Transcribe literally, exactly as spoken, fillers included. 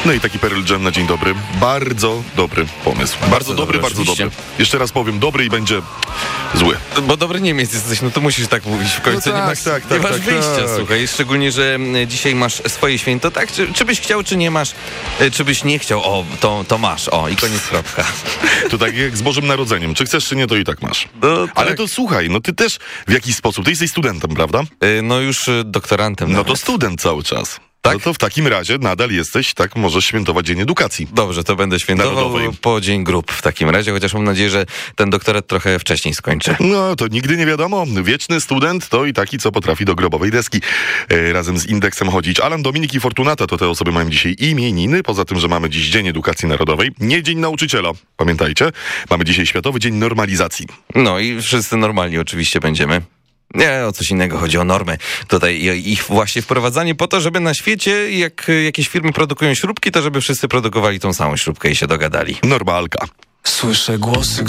No i taki Pearl Jam na dzień dobry. Bardzo dobry pomysł. Bardzo, bardzo dobry, bardzo oczywiście. dobry. Jeszcze raz powiem, dobry i będzie zły. Bo dobry Niemiec jesteś, no to musisz tak mówić w końcu. No tak, nie masz, tak, tak, nie masz tak, wyjścia, tak. słuchaj. Szczególnie, że dzisiaj masz swoje święto, tak? Czy, czy byś chciał, czy nie masz? Czy byś nie chciał? O, to, to masz. O, i koniec, kropka. To tak jak z Bożym Narodzeniem. Czy chcesz, czy nie, to i tak masz. No, tak. Ale to słuchaj, no ty też w jakiś sposób, ty jesteś studentem, prawda? No już doktorantem. No nawet. to student cały czas. Tak? No to w takim razie nadal jesteś, tak, możesz świętować Dzień Edukacji. Dobrze, to będę świętował Narodowej. po Dzień Grup w takim razie, chociaż mam nadzieję, że ten doktorat trochę wcześniej skończę. No, to nigdy nie wiadomo. Wieczny student to i taki, co potrafi do grobowej deski e, razem z indeksem chodzić. Alan, Dominik i Fortunata to te osoby mają dzisiaj imieniny. Poza tym, że mamy dziś Dzień Edukacji Narodowej. Nie Dzień Nauczyciela, pamiętajcie. Mamy dzisiaj Światowy Dzień Normalizacji. No i wszyscy normalni oczywiście będziemy. Nie, o coś innego chodzi, o normy. Tutaj ich właśnie wprowadzanie po to, żeby na świecie, jak jakieś firmy produkują śrubki, to żeby wszyscy produkowali tą samą śrubkę i się dogadali. Normalka. Słyszę głosy